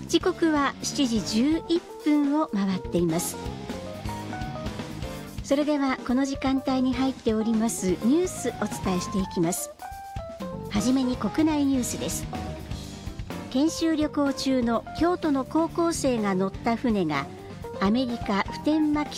時刻は7時11分を回っています。それではこの時間帯に入っておりますニュースお伝えしていきます。はじめに国内ニュースです。研修旅行中の京都の高校生が乗った船がアメリカ普天間基